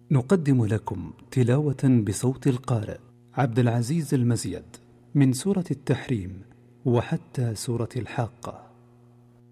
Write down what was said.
نقدم لكم تلاوة بصوت القارئ عبد العزيز المزيد من سورة التحريم وحتى سورة الحاقة.